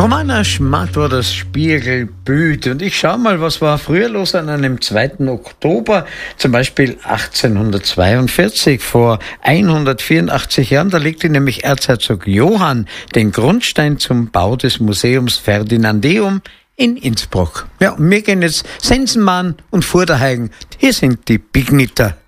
Romana Schmatt war das Spiegelbild und ich schau mal, was war früher los an einem 2. Oktober, zum Beispiel 1842, vor 184 Jahren, da legte nämlich Erzherzog Johann den Grundstein zum Bau des Museums Ferdinandeum in Innsbruck. Ja, und wir gehen jetzt Sensenmann und Vorderheigen. Hier sind die Bignitter.